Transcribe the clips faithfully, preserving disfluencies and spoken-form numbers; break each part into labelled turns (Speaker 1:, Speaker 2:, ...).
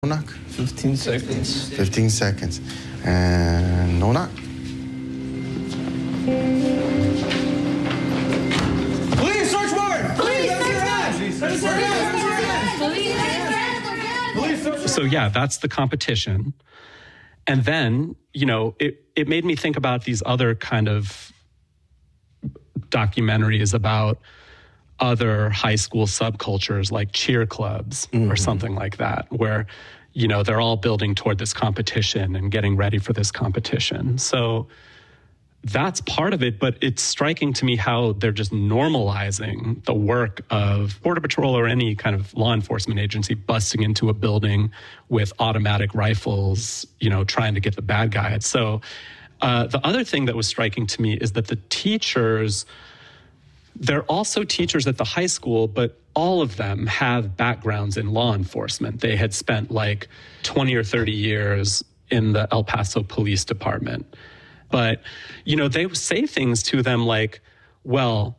Speaker 1: knock.
Speaker 2: fifteen seconds.
Speaker 1: fifteen seconds. And no knock.
Speaker 2: Police, search warrant! Police, search warrant!
Speaker 3: So yeah, that's the competition. And then, you know, it, it made me think about these other kind of documentaries about other high school subcultures like cheer clubs mm-hmm. or something like that, where, you know, they're all building toward this competition and getting ready for this competition. So that's part of it, but it's striking to me how they're just normalizing the work of Border Patrol or any kind of law enforcement agency busting into a building with automatic rifles, you know, trying to get the bad guy. So uh, the other thing that was striking to me is that the teachers, they're also teachers at the high school, but all of them have backgrounds in law enforcement. They had spent like twenty or thirty years in the El Paso Police Department. But, you know, they say things to them like, well,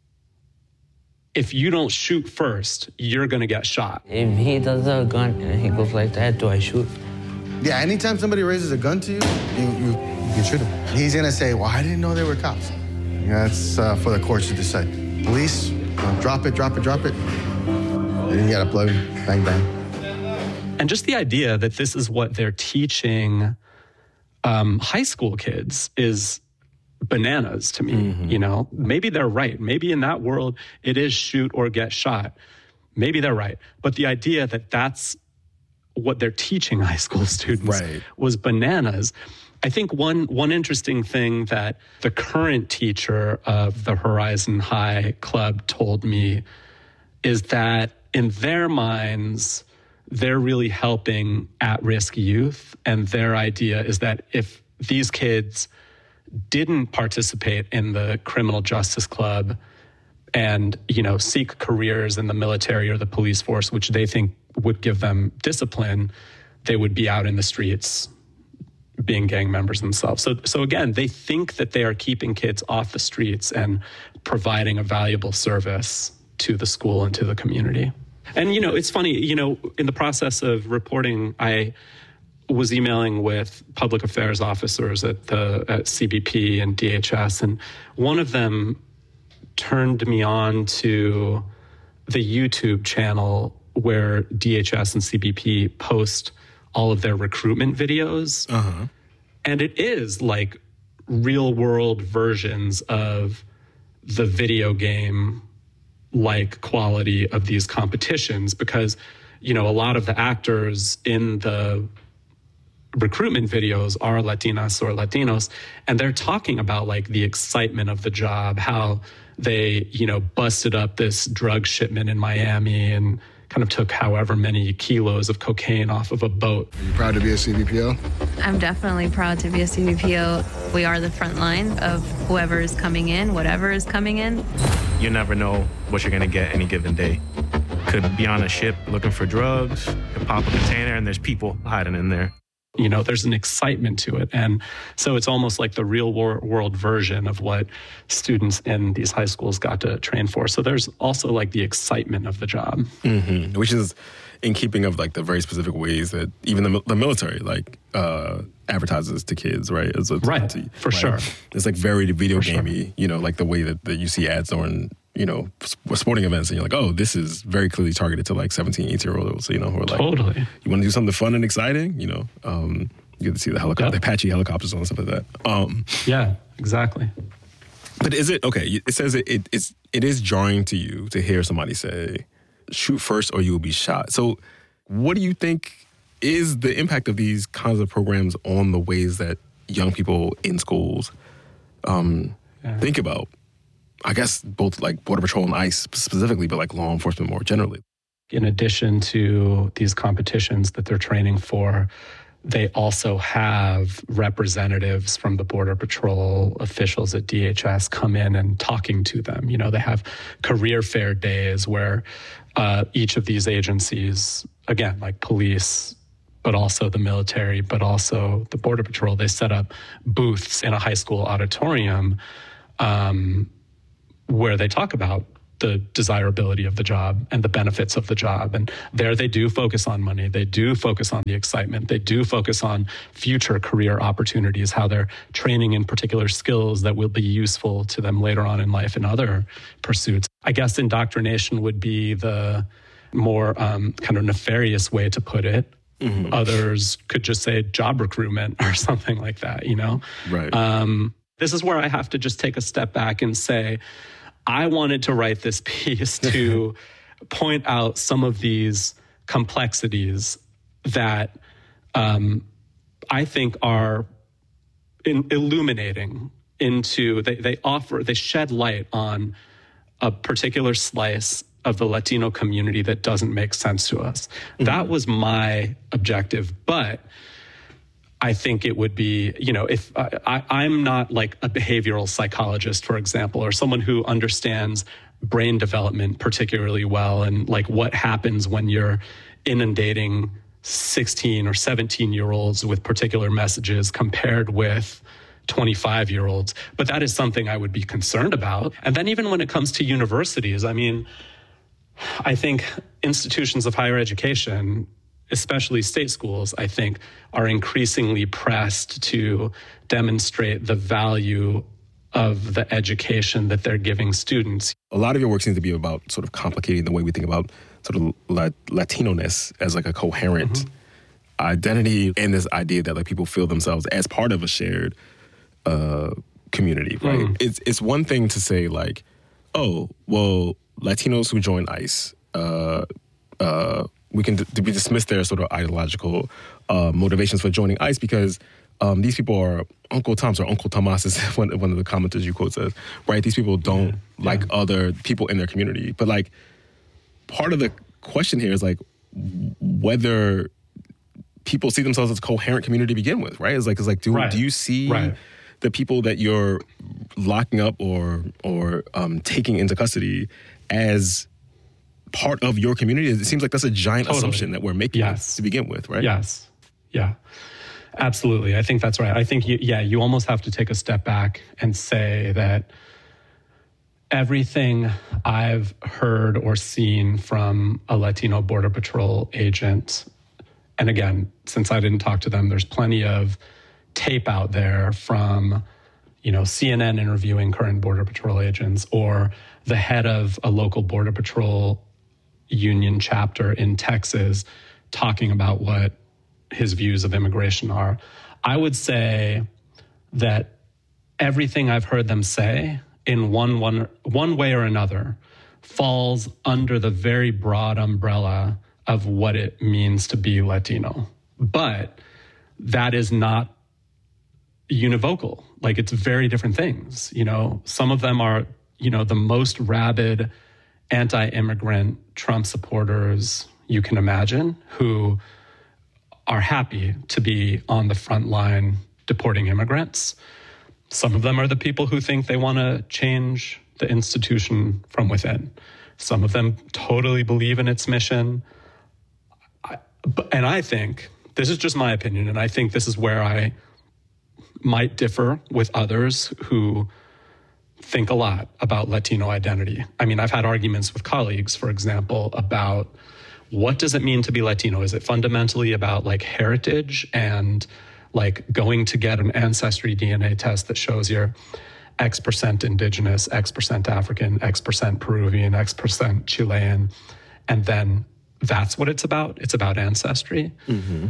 Speaker 3: if you don't shoot first, you're going to get shot.
Speaker 4: If he does a gun and he goes like that, do I shoot?
Speaker 1: Yeah, anytime somebody raises a gun to you, you, you, you shoot him. He's going to say, well, I didn't know they were cops. That's uh, for the courts to decide. Police, uh, drop it, drop it, drop it. And then you got to plug it, bang, bang.
Speaker 3: And just the idea that this is what they're teaching um, high school kids is bananas to me. Mm-hmm. You know, maybe they're right. Maybe in that world, it is shoot or get shot. Maybe they're right. But the idea that that's what they're teaching high school students
Speaker 5: right.
Speaker 3: was bananas. I think one one interesting thing that the current teacher of the Horizon High Club told me is that in their minds, they're really helping at-risk youth. And their idea is that if these kids didn't participate in the criminal justice club and, you know, seek careers in the military or the police force, which they think would give them discipline, they would be out in the streets being gang members themselves. So, so again, they think that they are keeping kids off the streets and providing a valuable service to the school and to the community. And, you know, it's funny, you know, in the process of reporting, I was emailing with public affairs officers at the at C B P and D H S, and one of them turned me on to the YouTube channel where D H S and C B P post all of their recruitment videos.
Speaker 5: Uh-huh.
Speaker 3: And it is like real world versions of the video game like quality of these competitions, because, you know, a lot of the actors in the recruitment videos are Latinas or Latinos, and they're talking about like the excitement of the job, how they, you know, busted up this drug shipment in Miami and kind of took however many kilos of cocaine off of a boat.
Speaker 5: Are you proud to be a C B P O?
Speaker 6: I'm definitely proud to be a C B P O. We are the front line of whoever is coming in, whatever is coming in.
Speaker 7: You never know what you're gonna get any given day. Could be on a ship looking for drugs, could pop a container and there's people hiding in there.
Speaker 3: You know, there's an excitement to it. And so it's almost like the real wor- world version of what students in these high schools got to train for. So there's also like the excitement of the job.
Speaker 5: Mm-hmm. Which is in keeping of like the very specific ways that even the, the military like uh, advertises to kids, right? As a,
Speaker 3: right,
Speaker 5: to,
Speaker 3: for
Speaker 5: right?
Speaker 3: sure.
Speaker 5: It's like very video
Speaker 3: for
Speaker 5: gamey,
Speaker 3: sure.
Speaker 5: you know, like the way that, that you see ads on, you know, sporting events, and you're like, oh, this is very clearly targeted to like seventeen, eighteen-year-olds, you know, who are like,
Speaker 3: totally.
Speaker 5: You want to do something fun and exciting, you know, um, you get to see the helicopter,
Speaker 3: Yep.
Speaker 5: the Apache helicopters and stuff like that. Um,
Speaker 3: yeah, exactly.
Speaker 5: but is it, okay, it says it, it, it's, it is jarring to you to hear somebody say, shoot first or you will be shot. So what do you think is the impact of these kinds of programs on the ways that young people in schools um,
Speaker 3: yeah.
Speaker 5: think about, I guess, both like Border Patrol and ICE specifically, but like law enforcement more generally?
Speaker 3: In addition to these competitions that they're training for, they also have representatives from the Border Patrol officials at D H S come in and talking to them. You know, they have career fair days where uh, each of these agencies, again, like police, but also the military, but also the Border Patrol, they set up booths in a high school auditorium um, where they talk about the desirability of the job and the benefits of the job. And there they do focus on money. They do focus on the excitement. They do focus on future career opportunities, how they're training in particular skills that will be useful to them later on in life in other pursuits. I guess indoctrination would be the more um, kind of nefarious way to put it. Mm-hmm. Others could just say job recruitment or something like that, you know?
Speaker 5: Right.
Speaker 3: Um, this is where I have to just take a step back and say, I wanted to write this piece to point out some of these complexities that um, I think are in illuminating into, they, they offer, they shed light on a particular slice of the Latino community that doesn't make sense to us. Mm-hmm. That was my objective, but I think it would be, you know, if I, I, I'm not like a behavioral psychologist, for example, or someone who understands brain development particularly well and like what happens when you're inundating sixteen or seventeen year olds with particular messages compared with twenty-five year olds. But that is something I would be concerned about. And then even when it comes to universities, I mean, I think institutions of higher education, especially state schools, I think, are increasingly pressed to demonstrate the value of the education that they're giving students.
Speaker 5: A lot of your work seems to be about sort of complicating the way we think about sort of La- Latino-ness as like a coherent mm-hmm. identity, and this idea that like people feel themselves as part of a shared uh, community, right? Mm. It's it's one thing to say like, oh, well, Latinos who join ICE, uh, uh, we can d- we dismiss their sort of ideological uh, motivations for joining ICE because um, these people are Uncle Tom's or Uncle Tomas is one, one of the commenters you quote says, right? These people don't yeah. like yeah. other people in their community. But like part of the question here is like whether people see themselves as a coherent community to begin with, right? It's like, it's like do, right. do you see right. the people that you're locking up or, or um, taking into custody as part of your community? It seems like that's a giant totally. assumption that we're making yes. to begin with, right?
Speaker 3: Yes. Yeah. Absolutely. I think that's right. I think, you, yeah, you almost have to take a step back and say that everything I've heard or seen from a Latino Border Patrol agent, and again, since I didn't talk to them, there's plenty of tape out there from, you know, C N N interviewing current Border Patrol agents or the head of a local Border Patrol union chapter in Texas talking about what his views of immigration are. I would say that everything I've heard them say in one, one, one way or another falls under the very broad umbrella of what it means to be Latino. But that is not univocal. Like, it's very different things. You know, some of them are, you know, the most rabid anti-immigrant Trump supporters you can imagine, who are happy to be on the front line deporting immigrants. Some of them are the people who think they want to change the institution from within. Some of them totally believe in its mission. I, and I think, this is just my opinion, and I think this is where I might differ with others who think a lot about Latino identity. I mean, I've had arguments with colleagues, for example, about what does it mean to be Latino? Is it fundamentally about like heritage and like going to get an ancestry D N A test that shows you're X percent indigenous, X percent African, X percent Peruvian, X percent Chilean, and then that's what it's about? It's about ancestry. Mm-hmm.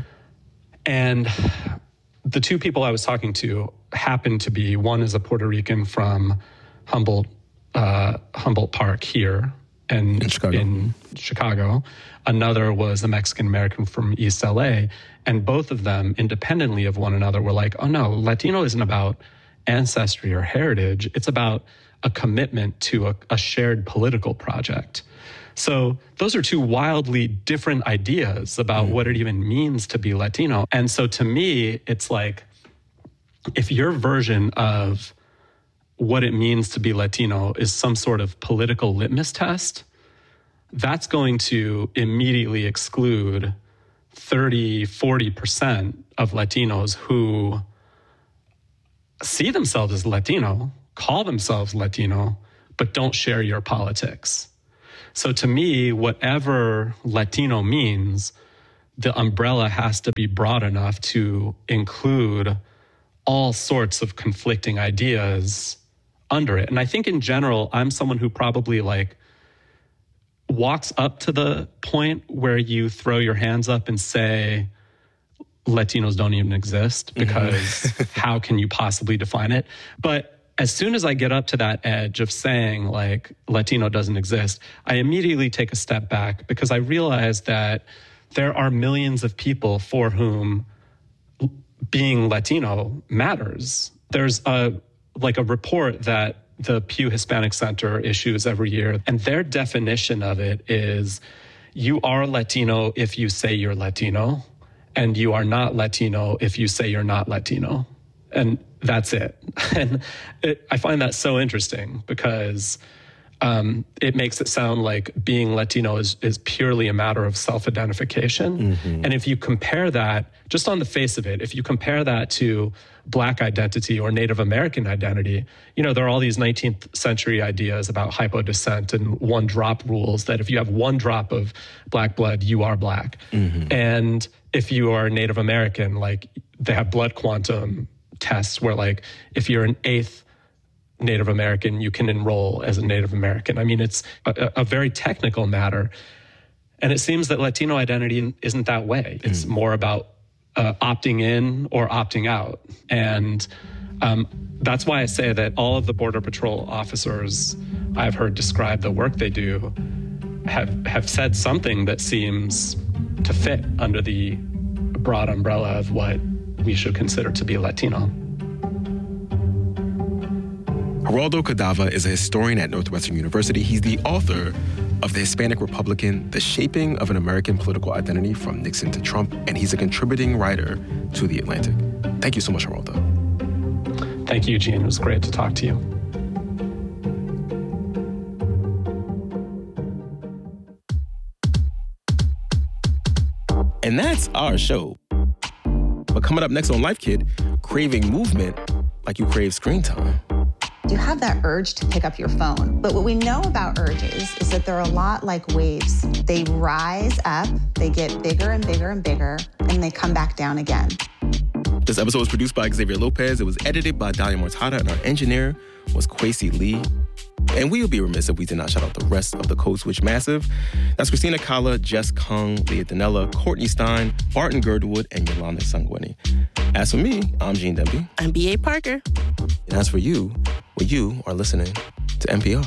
Speaker 3: And the two people I was talking to happened to be, one is a Puerto Rican from Humboldt, uh, Humboldt Park here in, in Chicago. in Chicago. Another was a Mexican American from East L A. And both of them, independently of one another, were like, oh no, Latino isn't about ancestry or heritage. It's about a commitment to a, a shared political project. So those are two wildly different ideas about mm. what it even means to be Latino. And so to me, it's like, if your version of what it means to be Latino is some sort of political litmus test, that's going to immediately exclude thirty, forty percent of Latinos who see themselves as Latino, call themselves Latino, but don't share your politics. So to me, whatever Latino means, the umbrella has to be broad enough to include all sorts of conflicting ideas under it. And I think in general, I'm someone who probably like walks up to the point where you throw your hands up and say, Latinos don't even exist, because mm-hmm. how can you possibly define it? But as soon as I get up to that edge of saying like Latino doesn't exist, I immediately take a step back, because I realize that there are millions of people for whom being Latino matters. There's a like a report that the Pew Hispanic Center issues every year, and their definition of it is you are Latino if you say you're Latino, and you are not Latino if you say you're not Latino. And that's it. And it, I find that so interesting, because um, it makes it sound like being Latino is, is purely a matter of self-identification. Mm-hmm. And if you compare that, just on the face of it, if you compare that to Black identity or Native American identity, you know, there are all these nineteenth century ideas about hypodescent and one drop rules, that if you have one drop of Black blood, you are Black. Mm-hmm. And if you are Native American, like they have blood quantum tests where like if you're an eighth Native American, you can enroll as a Native American. I mean, it's a, a very technical matter. And it seems that Latino identity isn't that way. It's mm. more about uh, opting in or opting out. And um, that's why I say that all of the Border Patrol officers I've heard describe the work they do have, have said something that seems to fit under the broad umbrella of what we should consider to be Latino.
Speaker 5: Geraldo Cadava is a historian at Northwestern University. He's the author of The Hispanic Republican, The Shaping of an American Political Identity from Nixon to Trump, and he's a contributing writer to The Atlantic. Thank you so much, Geraldo.
Speaker 3: Thank you, Gene. It was great to talk to you.
Speaker 5: And that's our show. But coming up next on Life Kit, craving movement like you crave screen time.
Speaker 8: You have that urge to pick up your phone. But what we know about urges is that they're a lot like waves. They rise up, they get bigger and bigger and bigger, and they come back down again.
Speaker 5: This episode was produced by Xavier Lopez. It was edited by Dalia Mortada, and our engineer was Kwesi Lee. And we would be remiss if we did not shout out the rest of the Code Switch Massive. That's Christina Kala, Jess Kung, Leah Danella, Courtney Stein, Barton Girdwood, and Yolanda Sangweni. As for me, I'm Gene Demby.
Speaker 9: I'm B A Parker.
Speaker 5: And as for you, well, you are listening to N P R.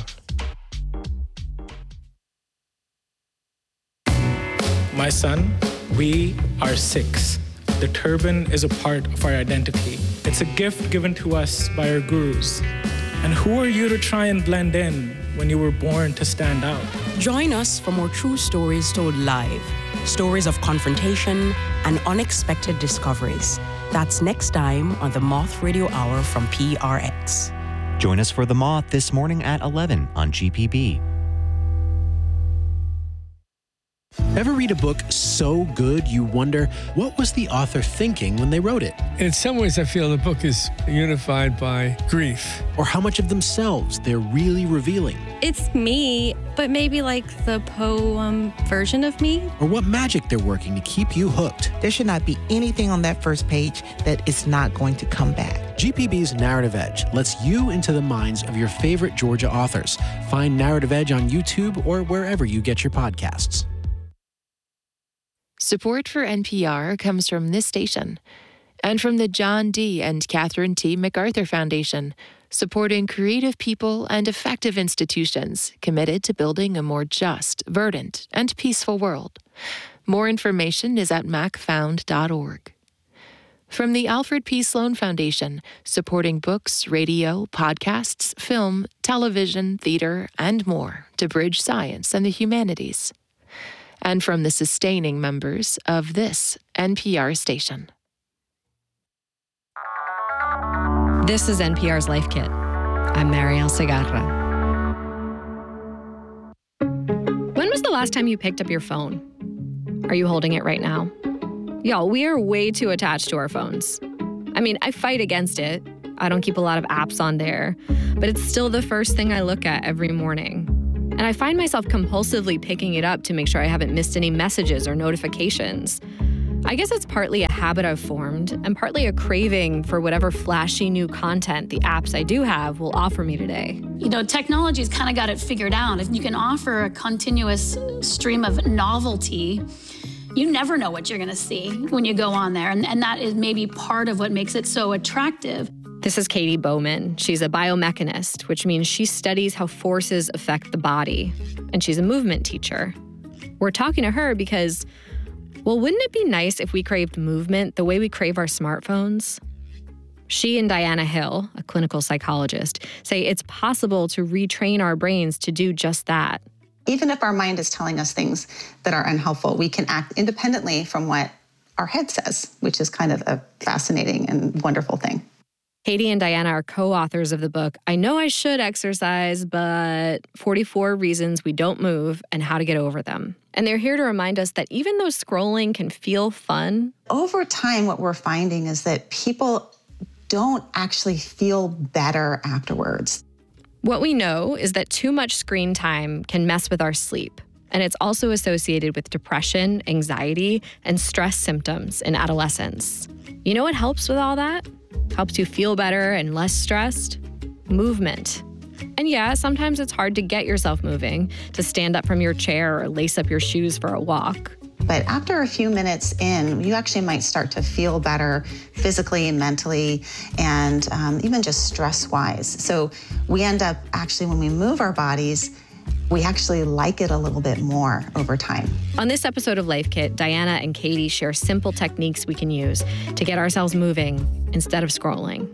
Speaker 10: My son, we are six. The turban is a part of our identity. It's a gift given to us by our gurus. And who are you to try and blend in when you were born to stand out?
Speaker 9: Join us for more true stories told live. Stories of confrontation and unexpected discoveries. That's next time on the Moth Radio Hour from P R X.
Speaker 11: Join us for The Moth this morning at eleven on G P B.
Speaker 12: Ever read a book so good you wonder, what was the author thinking when they wrote it?
Speaker 13: In some ways, I feel the book is unified by grief.
Speaker 12: Or how much of themselves they're really revealing.
Speaker 14: It's me, but maybe like the poem version of me.
Speaker 12: Or what magic they're working to keep you hooked.
Speaker 15: There should not be anything on that first page that is not going to come back.
Speaker 12: G P B's Narrative Edge lets you into the minds of your favorite Georgia authors. Find Narrative Edge on YouTube or wherever you get your podcasts.
Speaker 16: Support for N P R comes from this station and from the John D. and Catherine T. MacArthur Foundation, supporting creative people and effective institutions committed to building a more just, verdant, and peaceful world. More information is at mac found dot org. From the Alfred P. Sloan Foundation, supporting books, radio, podcasts, film, television, theater, and more to bridge science and the humanities. And from the sustaining members of this N P R station.
Speaker 17: This is N P R's Life Kit. I'm Marielle Segarra. When was the last time you picked up your phone? Are you holding it right now? Y'all, we are way too attached to our phones. I mean, I fight against it. I don't keep a lot of apps on there, but it's still the first thing I look at every morning. And I find myself compulsively picking it up to make sure I haven't missed any messages or notifications. I guess it's partly a habit I've formed and partly a craving for whatever flashy new content the apps I do have will offer me today.
Speaker 18: You know, technology's kind of got it figured out. If you can offer a continuous stream of novelty, you never know what you're going to see when you go on there. And, and that is maybe part of what makes it so attractive.
Speaker 17: This is Katie Bowman. She's a biomechanist, which means she studies how forces affect the body. And she's a movement teacher. We're talking to her because, well, wouldn't it be nice if we craved movement the way we crave our smartphones? She and Diana Hill, a clinical psychologist, say it's possible to retrain our brains to do just that.
Speaker 8: Even if our mind is telling us things that are unhelpful, we can act independently from what our head says, which is kind of a fascinating and wonderful thing.
Speaker 17: Katie and Diana are co-authors of the book, I Know I Should Exercise, but forty-four Reasons We Don't Move and How to Get Over Them. And they're here to remind us that even though scrolling can feel fun,
Speaker 8: over time, what we're finding is that people don't actually feel better afterwards.
Speaker 17: What we know is that too much screen time can mess with our sleep. And it's also associated with depression, anxiety, and stress symptoms in adolescence. You know what helps with all that? Helps you feel better and less stressed? Movement. And yeah, sometimes it's hard to get yourself moving, to stand up from your chair or lace up your shoes for a walk.
Speaker 8: But after a few minutes in, you actually might start to feel better physically, mentally, and um, even just stress-wise. So we end up actually, when we move our bodies, we actually like it a little bit more over time.
Speaker 17: On this episode of Life Kit, Diana and Katie share simple techniques we can use to get ourselves moving instead of scrolling.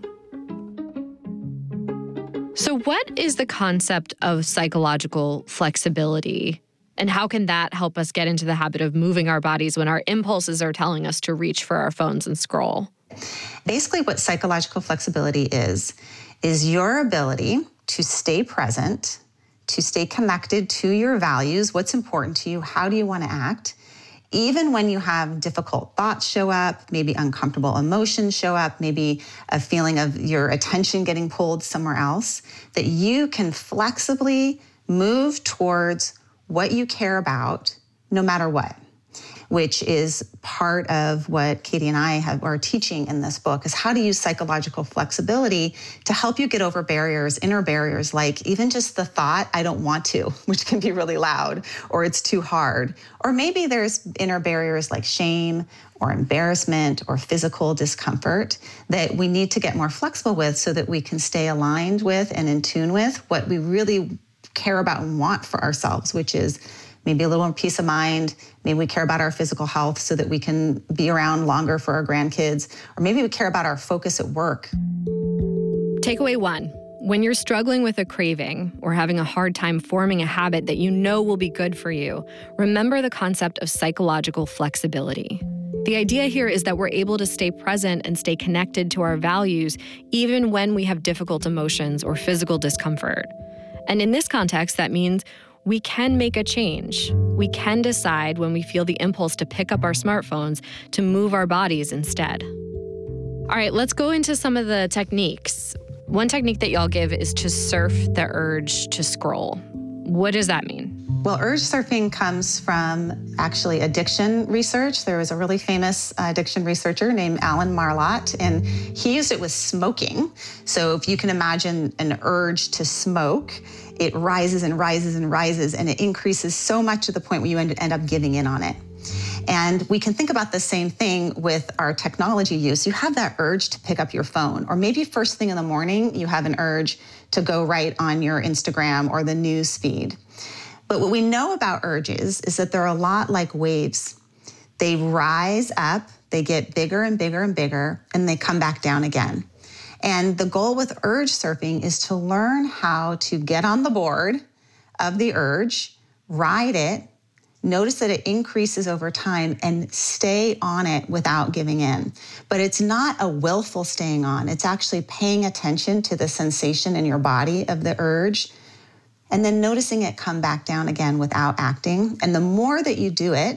Speaker 17: So what is the concept of psychological flexibility? And how can that help us get into the habit of moving our bodies when our impulses are telling us to reach for our phones and scroll?
Speaker 8: Basically, what psychological flexibility is, is your ability to stay present, to stay connected to your values, what's important to you, how do you want to act, even when you have difficult thoughts show up, maybe uncomfortable emotions show up, maybe a feeling of your attention getting pulled somewhere else, that you can flexibly move towards what you care about no matter what, which is part of what Katie and I have, are teaching in this book, is how to use psychological flexibility to help you get over barriers, inner barriers, like even just the thought, I don't want to, which can be really loud, or it's too hard. Or maybe there's inner barriers like shame or embarrassment or physical discomfort that we need to get more flexible with so that we can stay aligned with and in tune with what we really care about and want for ourselves, which is maybe a little more peace of mind. Maybe we care about our physical health so that we can be around longer for our grandkids. Or maybe we care about our focus at work.
Speaker 17: Takeaway one, when you're struggling with a craving or having a hard time forming a habit that you know will be good for you, remember the concept of psychological flexibility. The idea here is that we're able to stay present and stay connected to our values even when we have difficult emotions or physical discomfort. And in this context, that means we can make a change. We can decide when we feel the impulse to pick up our smartphones to move our bodies instead. All right, let's go into some of the techniques. One technique that y'all give is to surf the urge to scroll. What does that mean?
Speaker 8: Well, urge surfing comes from actually addiction research. There was a really famous addiction researcher named Alan Marlatt, and he used it with smoking. So if you can imagine an urge to smoke, it rises and rises and rises, and it increases so much to the point where you end, end up giving in on it. And we can think about the same thing with our technology use. You have that urge to pick up your phone, or maybe first thing in the morning, you have an urge to go right on your Instagram or the news feed. But what we know about urges is that they're a lot like waves. They rise up, they get bigger and bigger and bigger, and they come back down again. And the goal with urge surfing is to learn how to get on the board of the urge, ride it, notice that it increases over time, and stay on it without giving in. But it's not a willful staying on. It's actually paying attention to the sensation in your body of the urge, and then noticing it come back down again without acting. And the more that you do it,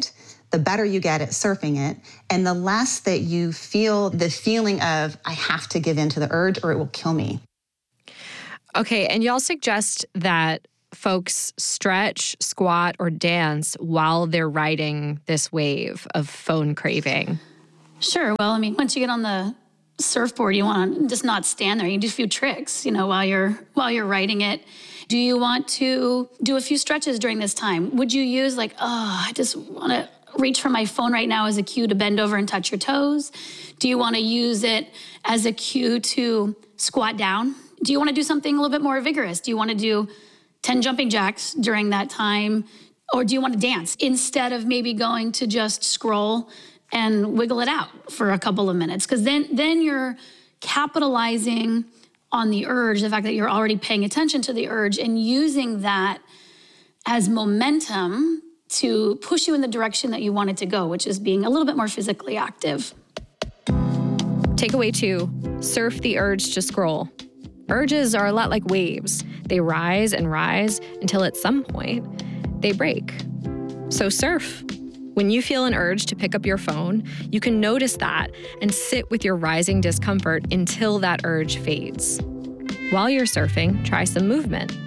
Speaker 8: the better you get at surfing it, and the less that you feel the feeling of, I have to give in to the urge or it will kill me.
Speaker 17: Okay, and y'all suggest that folks stretch, squat, or dance while they're riding this wave of phone craving.
Speaker 18: Sure. Well, I mean, once you get on the surfboard, you want to just not stand there. You do a few tricks, you know, while you're while you're riding it. Do you want to do a few stretches during this time? Would you use like, oh, I just want to reach for my phone right now as a cue to bend over and touch your toes? Do you want to use it as a cue to squat down? Do you want to do something a little bit more vigorous? Do you want to do ten jumping jacks during that time? Or do you want to dance instead of maybe going to just scroll and wiggle it out for a couple of minutes? Because then, then you're capitalizing on the urge, the fact that you're already paying attention to the urge and using that as momentum to push you in the direction that you want it to go, which is being a little bit more physically active.
Speaker 17: Takeaway two, surf the urge to scroll. Urges are a lot like waves. They rise and rise until at some point they break. So surf. When you feel an urge to pick up your phone, you can notice that and sit with your rising discomfort until that urge fades. While you're surfing, try some movement.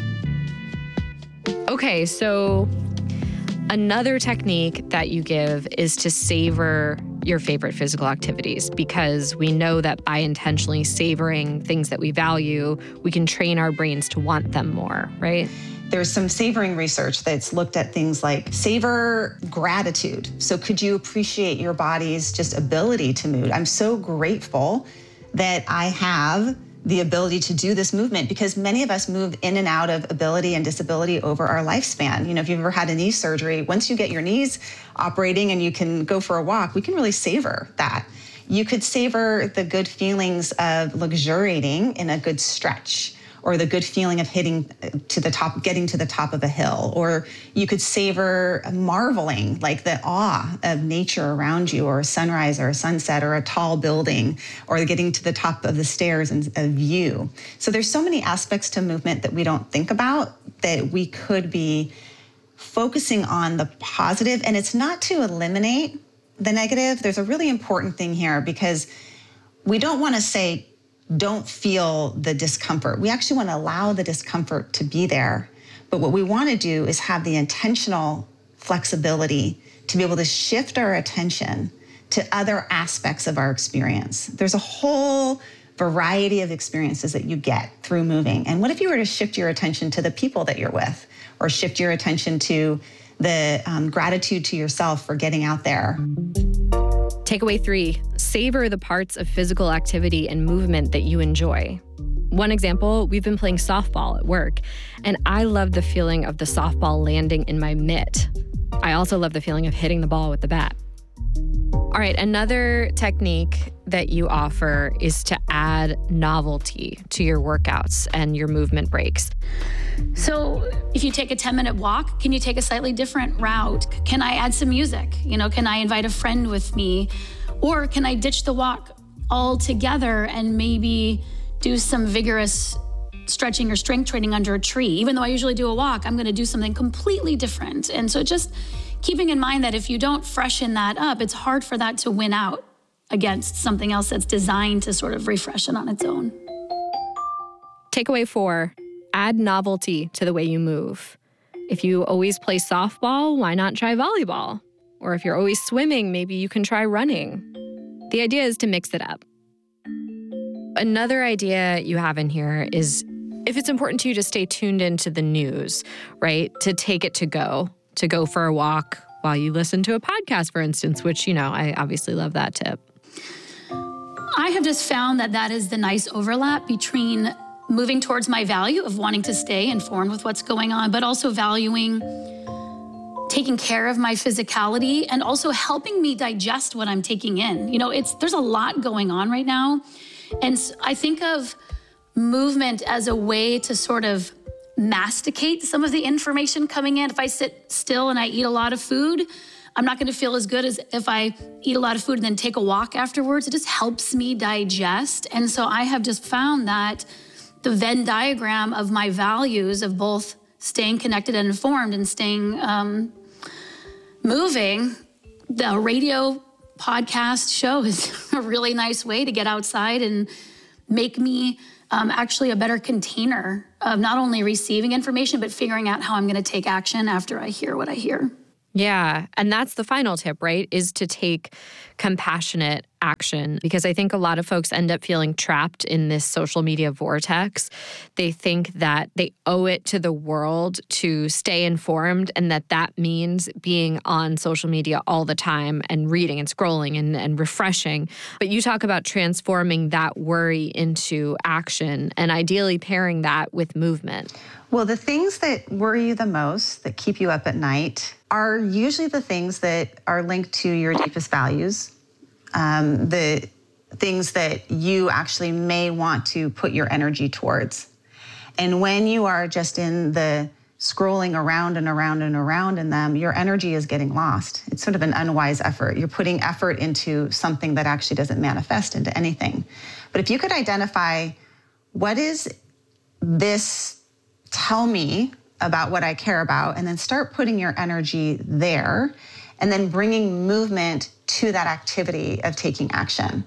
Speaker 17: Okay, so another technique that you give is to savor your favorite physical activities, because we know that by intentionally savoring things that we value, we can train our brains to want them more, right?
Speaker 8: There's some savoring research that's looked at things like savor gratitude. So could you appreciate your body's just ability to move? I'm so grateful that I have the ability to do this movement, because many of us move in and out of ability and disability over our lifespan. You know, if you've ever had a knee surgery, once you get your knees operating and you can go for a walk, we can really savor that. You could savor the good feelings of luxuriating in a good stretch, or the good feeling of hitting to the top, getting to the top of a hill. Or you could savor marveling, like the awe of nature around you, or a sunrise or a sunset or a tall building, or getting to the top of the stairs and a view. So there's so many aspects to movement that we don't think about that we could be focusing on the positive. And it's not to eliminate the negative. There's a really important thing here, because we don't want to say, don't feel the discomfort. We actually want to allow the discomfort to be there. But what we want to do is have the intentional flexibility to be able to shift our attention to other aspects of our experience. There's a whole variety of experiences that you get through moving. And what if you were to shift your attention to the people that you're with, or shift your attention to the um, gratitude to yourself for getting out there?
Speaker 17: Takeaway three, savor the parts of physical activity and movement that you enjoy. One example, we've been playing softball at work, and I love the feeling of the softball landing in my mitt. I also love the feeling of hitting the ball with the bat. All right, another technique that you offer is to add novelty to your workouts and your movement breaks.
Speaker 18: So if you take a ten minute walk, can you take a slightly different route? Can I add some music? You know, can I invite a friend with me? Or can I ditch the walk altogether and maybe do some vigorous stretching or strength training under a tree? Even though I usually do a walk, I'm gonna do something completely different. And so just keeping in mind that if you don't freshen that up, it's hard for that to win out against something else that's designed to sort of refresh it on its own.
Speaker 17: Takeaway four, add novelty to the way you move. If you always play softball, why not try volleyball? Or if you're always swimming, maybe you can try running. The idea is to mix it up. Another idea you have in here is, if it's important to you to stay tuned into the news, right? To take it to go, to go for a walk while you listen to a podcast, for instance, which, you know, I obviously love that tip.
Speaker 18: I have just found that that is the nice overlap between moving towards my value of wanting to stay informed with what's going on, but also valuing taking care of my physicality and also helping me digest what I'm taking in. You know, it's there's a lot going on right now. And I think of movement as a way to sort of masticate some of the information coming in. If I sit still and I eat a lot of food, I'm not going to feel as good as if I eat a lot of food and then take a walk afterwards. It just helps me digest. And so I have just found that the Venn diagram of my values of both staying connected and informed and staying um, moving The radio podcast show is a really nice way to get outside and make me um, actually a better container of not only receiving information, but figuring out how I'm going to take action after I hear what I hear.
Speaker 17: Yeah, and that's the final tip, right, is to take compassionate action, because I think a lot of folks end up feeling trapped in this social media vortex. They think that they owe it to the world to stay informed, and that that means being on social media all the time and reading and scrolling and, and refreshing. But you talk about transforming that worry into action and ideally pairing that with movement.
Speaker 8: Well, the things that worry you the most, that keep you up at night, are usually the things that are linked to your deepest values, um, the things that you actually may want to put your energy towards. And when you are just in the scrolling around and around and around in them, your energy is getting lost. It's sort of an unwise effort. You're putting effort into something that actually doesn't manifest into anything. But if you could identify, what is this tell me about what I care about, and then start putting your energy there, and then bringing movement to that activity of taking action.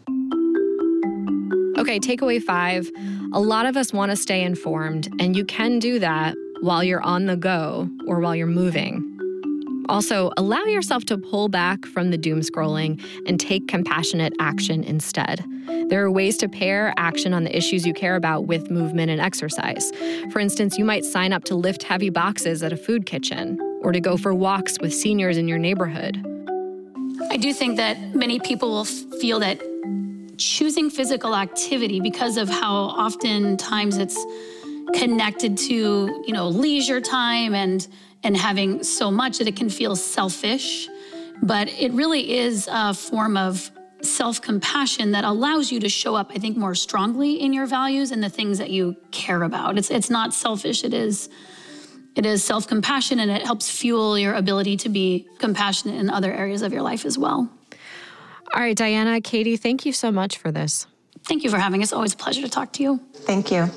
Speaker 17: Okay, takeaway five. A lot of us want to stay informed, and you can do that while you're on the go or while you're moving. Also, allow yourself to pull back from the doom scrolling and take compassionate action instead. There are ways to pair action on the issues you care about with movement and exercise. For instance, you might sign up to lift heavy boxes at a food kitchen or to go for walks with seniors in your neighborhood.
Speaker 18: I do think that many people will feel that choosing physical activity, because of how oftentimes it's connected to, you know, leisure time and and having so much, that it can feel selfish. But it really is a form of self-compassion that allows you to show up, I think, more strongly in your values and the things that you care about. It's it's not selfish, it is it is self-compassion, and it helps fuel your ability to be compassionate in other areas of your life as well.
Speaker 17: All right, Diana, Katie, thank you so much for this.
Speaker 18: Thank you for having us. Always a pleasure to talk to you.
Speaker 8: Thank you.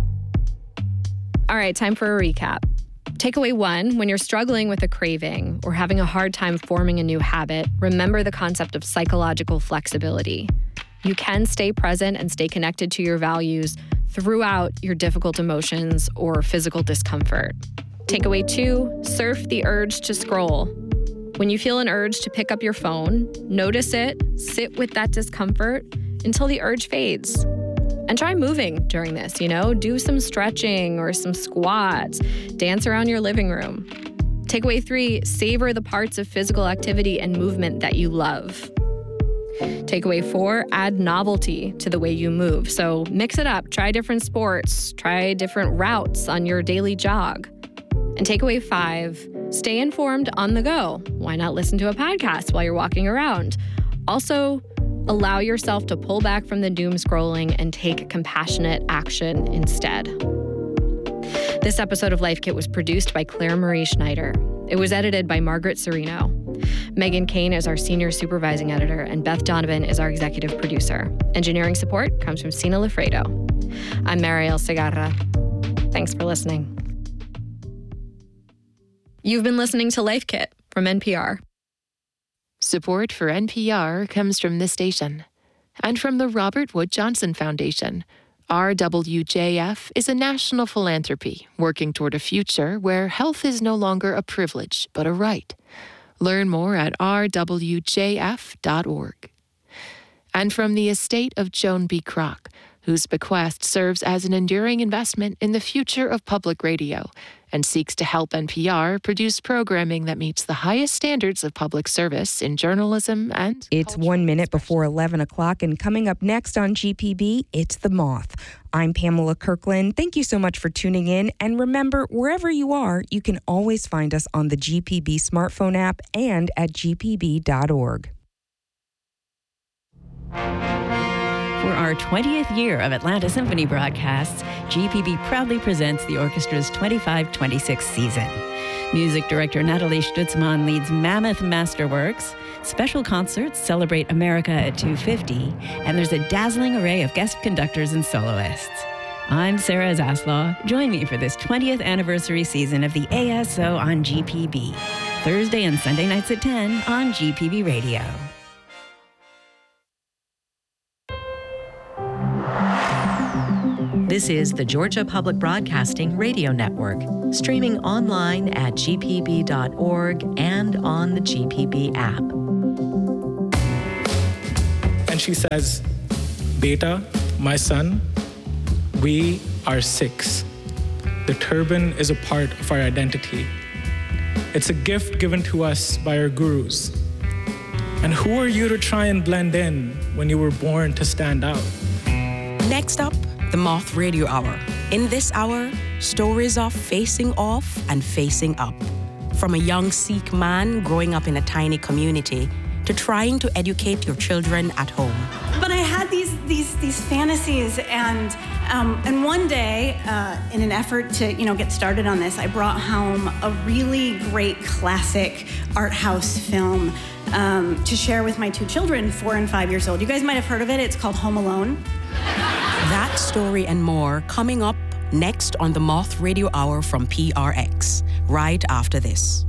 Speaker 17: All right, time for a recap. Takeaway one, when you're struggling with a craving or having a hard time forming a new habit, remember the concept of psychological flexibility. You can stay present and stay connected to your values throughout your difficult emotions or physical discomfort. Takeaway two, surf the urge to scroll. When you feel an urge to pick up your phone, notice it, sit with that discomfort until the urge fades. And try moving during this, you know, do some stretching or some squats, dance around your living room. Takeaway three, savor the parts of physical activity and movement that you love. Takeaway four, add novelty to the way you move. So mix it up, try different sports, try different routes on your daily jog. And takeaway five, stay informed on the go. Why not listen to a podcast while you're walking around? Also, allow yourself to pull back from the doom scrolling and take compassionate action instead. This episode of Life Kit was produced by Claire Marie Schneider. It was edited by Margaret Serino. Megan Kane is our senior supervising editor, and Beth Donovan is our executive producer. Engineering support comes from Sina Lafredo. I'm Mariel Segarra. Thanks for listening. You've been listening to Life Kit from N P R.
Speaker 16: Support for N P R comes from this station and from the Robert Wood Johnson Foundation. R W J F is a national philanthropy working toward a future where health is no longer a privilege, but a right. Learn more at r w j f dot org. And from the estate of Joan B. Kroc, whose bequest serves as an enduring investment in the future of public radio and seeks to help N P R produce programming that meets the highest standards of public service in journalism and...
Speaker 19: It's one minute before eleven o'clock, and coming up next on G P B, it's The Moth. I'm Pamela Kirkland. Thank you so much for tuning in. And remember, wherever you are, you can always find us on the G P B smartphone app and at g p b dot org.
Speaker 20: For our twentieth year of Atlanta Symphony broadcasts, G P B proudly presents the orchestra's twenty-five twenty-six season. Music director Natalie Stutzman leads mammoth masterworks. Special concerts celebrate America at two fifty, and there's a dazzling array of guest conductors and soloists. I'm Sarah Zaslaw. Join me for this twentieth anniversary season of the A S O on G P B. Thursday and Sunday nights at ten on G P B Radio. This is the Georgia Public Broadcasting Radio Network, streaming online at g p b dot org and on the G P B app.
Speaker 10: And she says, Beta, my son, we are six. The turban is a part of our identity. It's a gift given to us by our gurus. And who are you to try and blend in when you were born to stand out?
Speaker 9: Next up, the Moth Radio Hour. In this hour, stories of facing off and facing up. From a young Sikh man growing up in a tiny community to trying to educate your children at home.
Speaker 21: But I had these these these fantasies, and um, and one day, uh, in an effort to you know get started on this, I brought home a really great classic art house film um, to share with my two children, four and five years old. You guys might have heard of it. It's called Home Alone.
Speaker 9: That story and more coming up next on the Moth Radio Hour from P R X, right after this.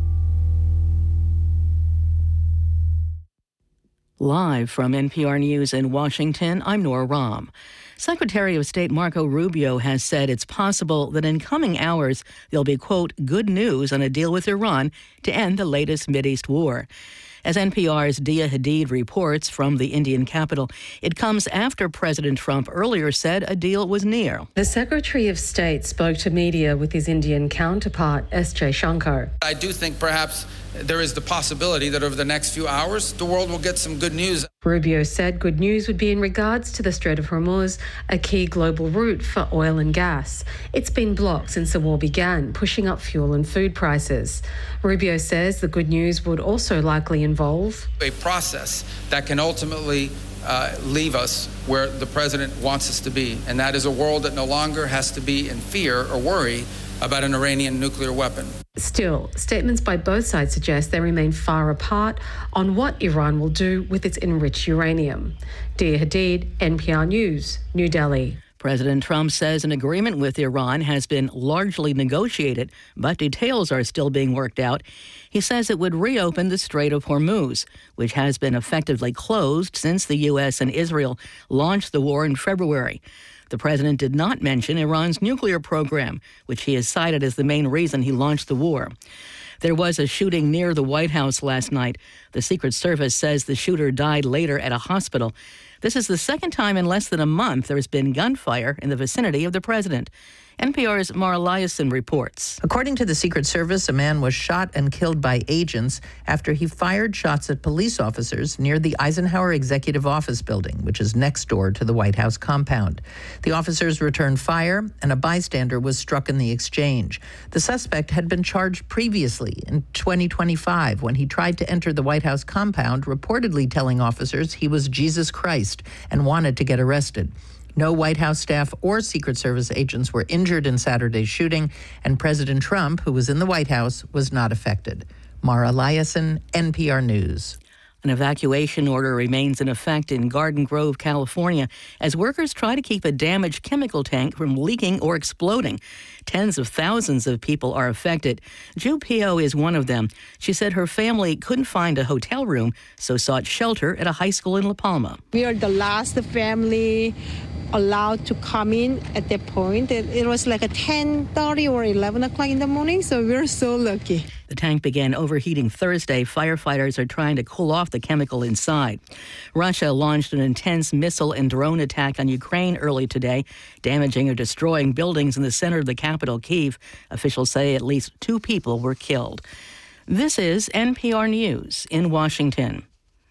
Speaker 22: Live from N P R News in Washington, I'm Nora Rahm. Secretary of State Marco Rubio has said it's possible that in coming hours there'll be, quote, good news on a deal with Iran to end the latest Mideast war. As N P R's Dia Hadid reports from the Indian capital, it comes after President Trump earlier said a deal was near.
Speaker 23: The Secretary of State spoke to media with his Indian counterpart, S J Shankar.
Speaker 24: I do think perhaps there is the possibility that over the next few hours, the world will get some good news.
Speaker 23: Rubio said good news would be in regards to the Strait of Hormuz, a key global route for oil and gas. It's been blocked since the war began, pushing up fuel and food prices. Rubio says the good news would also likely involve
Speaker 24: a process that can ultimately uh, leave us where the president wants us to be, and that is a world that no longer has to be in fear or worry about an Iranian nuclear weapon.
Speaker 23: Still, statements by both sides suggest they remain far apart on what Iran will do with its enriched uranium. Dia Hadid, N P R News, New Delhi.
Speaker 22: President Trump says an agreement with Iran has been largely negotiated, but details are still being worked out. He says it would reopen the Strait of Hormuz, which has been effectively closed since the U S and Israel launched the war in February. The president did not mention Iran's nuclear program, which he has cited as the main reason he launched the war. There was a shooting near the White House last night. The Secret Service says the shooter died later at a hospital. This is the second time in less than a month there has been gunfire in the vicinity of the president. N P R's Mara Liasson reports.
Speaker 25: According to the Secret Service, a man was shot and killed by agents after he fired shots at police officers near the Eisenhower Executive Office building, which is next door to the White House compound. The officers returned fire, and a bystander was struck in the exchange. The suspect had been charged previously in twenty twenty-five when he tried to enter the White House compound, reportedly telling officers he was Jesus Christ and wanted to get arrested. No White House staff or Secret Service agents were injured in Saturday's shooting, and President Trump, who was in the White House, was not affected. Mara Liasson, N P R News.
Speaker 22: An evacuation order remains in effect in Garden Grove, California, as workers try to keep a damaged chemical tank from leaking or exploding. Tens of thousands of people are affected. Ju Pio is one of them. She said her family couldn't find a hotel room, so sought shelter at a high school in La Palma.
Speaker 26: We are the last family allowed to come in at that point. It, it was like a ten thirty or eleven o'clock in the morning, so we're so lucky.
Speaker 22: The tank began overheating Thursday. Firefighters are trying to cool off the chemical inside. Russia launched an intense missile and drone attack on Ukraine early today, damaging or destroying buildings in the center of the capital, Kyiv. Officials say at least two people were killed. This is N P R News in Washington.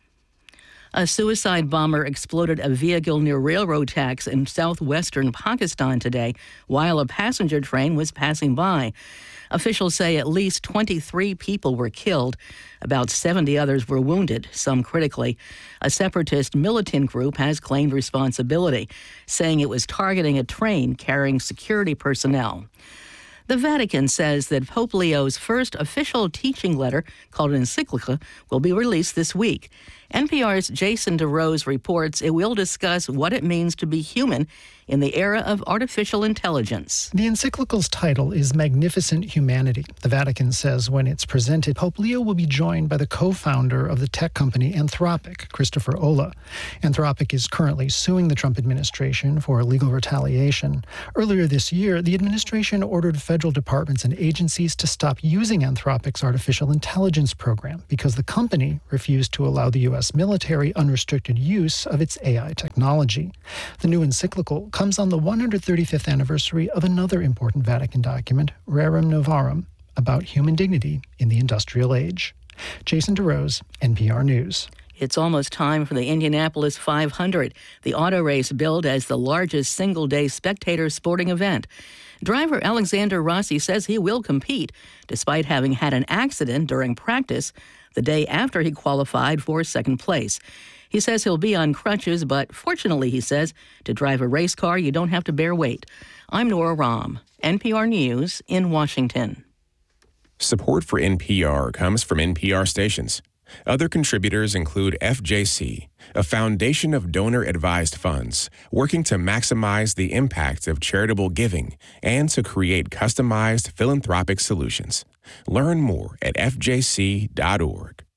Speaker 22: A suicide bomber exploded a vehicle near railroad tracks in southwestern Pakistan today while a passenger train was passing by. Officials say at least twenty-three people were killed. About seventy others were wounded, some critically. A separatist militant group has claimed responsibility, saying it was targeting a train carrying security personnel. The Vatican says that Pope Leo's first official teaching letter, called an encyclica, will be released this week. N P R's Jason DeRose reports it will discuss what it means to be human in the era of artificial intelligence.
Speaker 1: The encyclical's title is Magnificent Humanity. The Vatican says when it's presented, Pope Leo will be joined by the co-founder of the tech company Anthropic, Christopher Olah. Anthropic is currently suing the Trump administration for legal retaliation. Earlier this year, the administration ordered federal departments and agencies to stop using Anthropic's artificial intelligence program because the company refused to allow the U S military unrestricted use of its A I technology. The new encyclical comes on the one hundred thirty-fifth anniversary of another important Vatican document, Rerum Novarum, about human dignity in the industrial age. Jason DeRose, N P R News.
Speaker 22: It's almost time for the Indianapolis five hundred, the auto race billed as the largest single-day spectator sporting event. Driver Alexander Rossi says he will compete, despite having had an accident during practice the day after he qualified for second place. He says he'll be on crutches, but fortunately, he says, to drive a race car, you don't have to bear weight. I'm Nora Rahm, N P R News in Washington.
Speaker 2: Support for N P R comes from N P R stations. Other contributors include F J C, a foundation of donor-advised funds working to maximize the impact of charitable giving and to create customized philanthropic solutions. Learn more at F J C dot org.